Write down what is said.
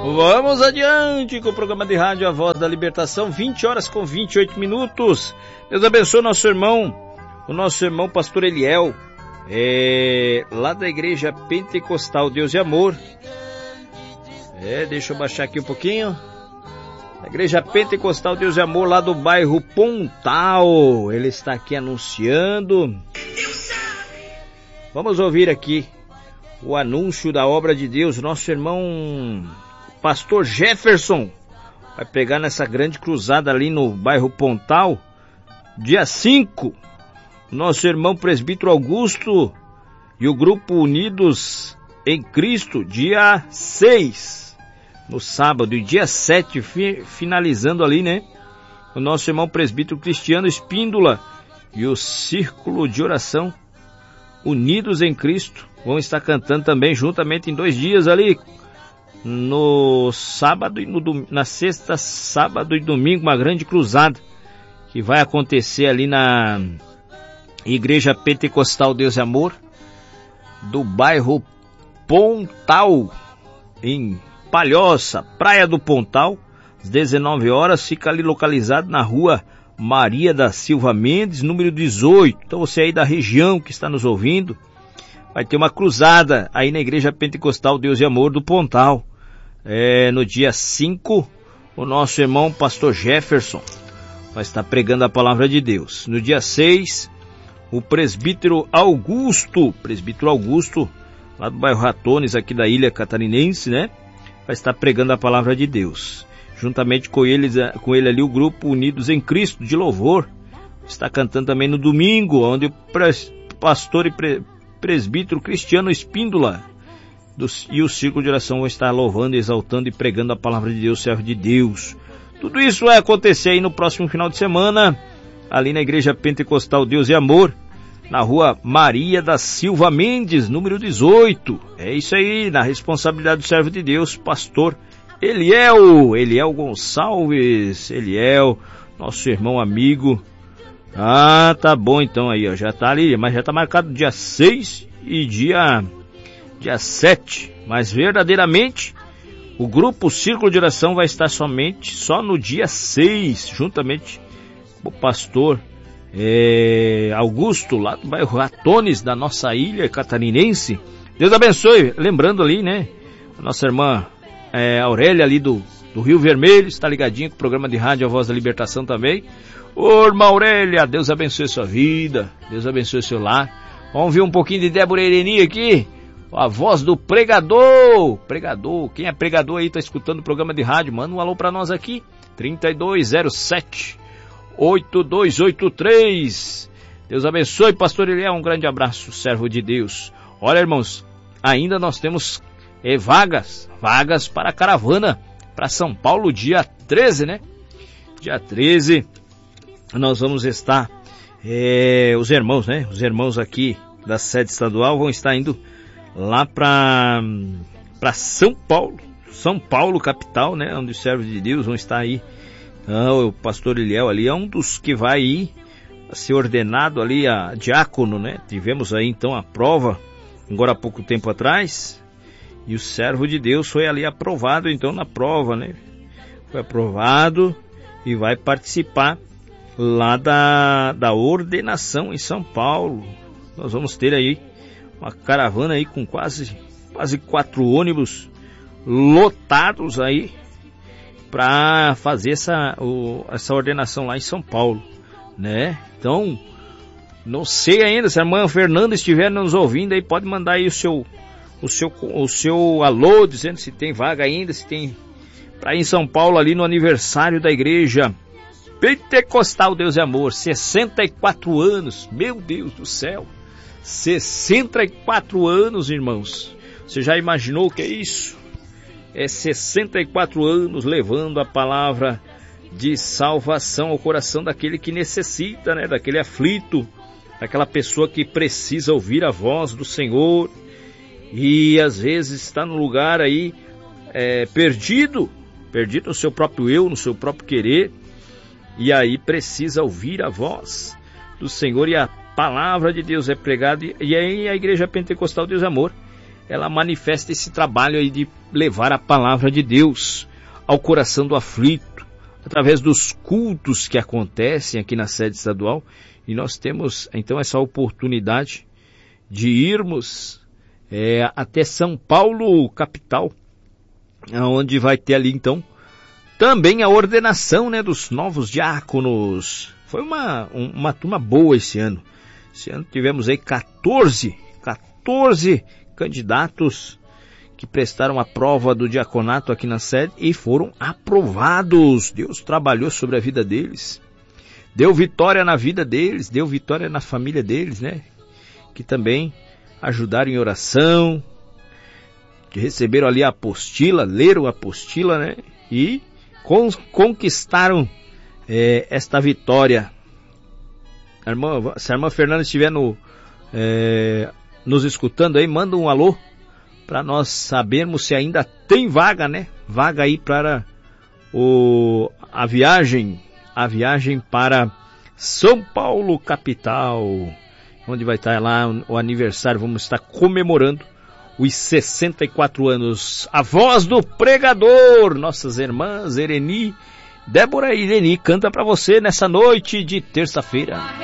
Vamos adiante com o programa de rádio A Voz da Libertação, 20 horas com 28 minutos. Deus abençoe o nosso irmão pastor Eliel, lá da igreja Pentecostal Deus e Amor. Deixa eu baixar aqui um pouquinho. A igreja Pentecostal Deus e Amor, lá do bairro Pontal. Ele está aqui anunciando. Vamos ouvir aqui o anúncio da obra de Deus. Nosso irmão pastor Jefferson vai pregar nessa grande cruzada ali no bairro Pontal, dia 5. Nosso irmão presbítero Augusto e o grupo Unidos em Cristo, dia 6. No sábado, e dia 7, finalizando ali, né? O nosso irmão presbítero Cristiano Espíndola e o Círculo de Oração Unidos em Cristo vão estar cantando também juntamente em 2 dias ali, no sábado e na sexta, sábado e domingo, uma grande cruzada que vai acontecer ali na Igreja Pentecostal Deus e Amor do bairro Pontal, em Palhoça, Praia do Pontal, às 19 horas, fica ali localizado na rua Maria da Silva Mendes, número 18. Então você aí da região que está nos ouvindo, vai ter uma cruzada aí na Igreja Pentecostal Deus e Amor do Pontal. No dia 5, o nosso irmão pastor Jefferson vai estar pregando a palavra de Deus. No dia 6, o presbítero Augusto, lá do bairro Ratones, aqui da Ilha Catarinense, né? Vai estar pregando a palavra de Deus. Juntamente com ele ali o grupo Unidos em Cristo de Louvor está cantando também no domingo, onde o pastor e presbítero Cristiano Espíndola e o Círculo de Oração vão estar louvando, exaltando e pregando a palavra de Deus, servo de Deus. Tudo isso vai acontecer aí no próximo final de semana, ali na Igreja Pentecostal Deus e Amor, na rua Maria da Silva Mendes, número 18. É isso aí, na responsabilidade do servo de Deus, pastor Eliel Gonçalves. Eliel, nosso irmão amigo. Tá bom então aí, ó, já tá ali, mas já tá marcado dia 6 e dia 7. Mas verdadeiramente, o grupo Círculo de Oração vai estar só no dia 6, juntamente com o pastor Augusto, lá do bairro Ratones, da nossa ilha catarinense. Deus abençoe. Lembrando ali, né, a nossa irmã Aurélia ali do Rio Vermelho, está ligadinha com o programa de rádio A Voz da Libertação também. Ô, irmã Aurélia, Deus abençoe sua vida, Deus abençoe seu lar. Vamos ver um pouquinho de Débora Ireni aqui, a voz do pregador. Quem é pregador aí, tá escutando o programa de rádio, manda um alô pra nós aqui, 3207-8283. Deus abençoe, pastor Eliel, um grande abraço, servo de Deus. Olha, irmãos, ainda nós temos vagas para a caravana para São Paulo, dia 13, né? Dia 13, nós vamos estar, os irmãos aqui da sede estadual vão estar indo lá para São Paulo, capital, né? Onde os servos de Deus vão estar aí. O pastor Eliel ali é um dos que vai ir a ser ordenado ali a diácono, né? Tivemos aí então a prova, agora há pouco tempo atrás, e o servo de Deus foi ali aprovado então na prova, né? Foi aprovado e vai participar lá da ordenação em São Paulo. Nós vamos ter aí uma caravana aí com quase 4 ônibus lotados aí para fazer essa ordenação lá em São Paulo, né? Então, não sei ainda, se a irmã Fernanda estiver nos ouvindo aí, pode mandar aí o seu alô, dizendo se tem vaga ainda, se tem para ir em São Paulo ali no aniversário da igreja Pentecostal Deus e Amor, 64 anos, meu Deus do céu, 64 anos, irmãos. Você já imaginou o que é isso? 64 anos levando a palavra de salvação ao coração daquele que necessita, né? Daquele aflito, daquela pessoa que precisa ouvir a voz do Senhor e às vezes está no lugar aí perdido no seu próprio eu, no seu próprio querer, e aí precisa ouvir a voz do Senhor e a palavra de Deus é pregada, e aí a Igreja Pentecostal Deus e Amor, ela manifesta esse trabalho aí de levar a palavra de Deus ao coração do aflito, através dos cultos que acontecem aqui na sede estadual. E nós temos então essa oportunidade de irmos até São Paulo, capital, onde vai ter ali então também a ordenação, né, dos novos diáconos. Foi uma turma boa esse ano. Esse ano tivemos aí 14 candidatos que prestaram a prova do diaconato aqui na sede e foram aprovados. Deus trabalhou sobre a vida deles, deu vitória na vida deles, deu vitória na família deles, né? Que também ajudaram em oração, que receberam ali a apostila, leram a apostila, né? E conquistaram esta vitória. Se a irmã Fernanda estiver nos escutando aí, manda um alô para nós sabermos se ainda tem vaga, né? Vaga aí para a viagem para São Paulo, capital, onde vai estar lá o aniversário. Vamos estar comemorando os 64 anos. A voz do pregador, nossas irmãs Ereni, Débora e Ireni, canta para você nessa noite de terça-feira.